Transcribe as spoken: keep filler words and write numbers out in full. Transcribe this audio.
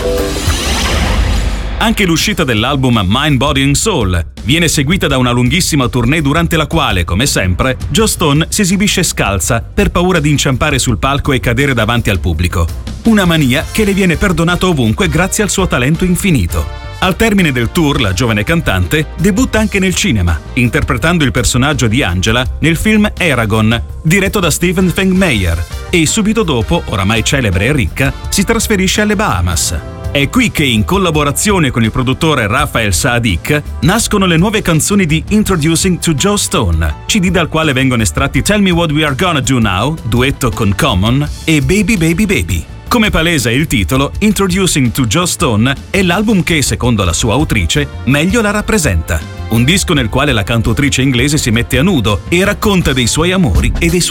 Anche l'uscita dell'album Mind, Body and Soul viene seguita da una lunghissima tournée durante la quale, come sempre, Joss Stone si esibisce scalza per paura di inciampare sul palco e cadere davanti al pubblico. Una mania che le viene perdonata ovunque grazie al suo talento infinito. Al termine del tour, la giovane cantante debutta anche nel cinema, interpretando il personaggio di Angela nel film Eragon, diretto da Stephen Feng Meyer, e subito dopo, oramai celebre e ricca, si trasferisce alle Bahamas. È qui che, in collaborazione con il produttore Raphael Saadiq, nascono le nuove canzoni di Introducing to Joss Stone, C D dal quale vengono estratti Tell Me What We Are Gonna Do Now, duetto con Common, e Baby Baby Baby. Come palesa il titolo, Introducing to Joss Stone è l'album che, secondo la sua autrice, meglio la rappresenta. Un disco nel quale la cantautrice inglese si mette a nudo e racconta dei suoi amori e dei suoi